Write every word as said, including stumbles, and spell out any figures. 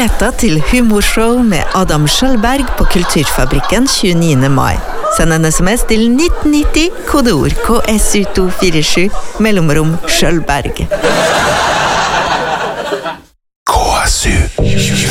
billetter til humorshow med Adam Schjølberg på Kulturfabrikken tjueniende mai. Send en sms til nitten nitti, kodeord K S U to fire sju, mellomrom Schjølberg. K S U